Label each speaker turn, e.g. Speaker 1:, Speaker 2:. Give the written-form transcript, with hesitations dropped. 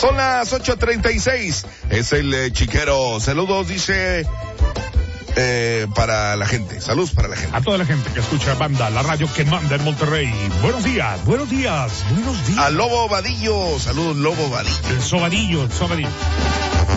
Speaker 1: Son las 8:36. Es el chiquero. Saludos, dice, para la gente. Saludos para la gente.
Speaker 2: A toda la gente que escucha Banda, la radio que manda en Monterrey. Buenos días, buenos días, buenos días.
Speaker 1: A Lobo Vadillo. Saludos, Lobo Vadillo.
Speaker 2: El Sobadillo.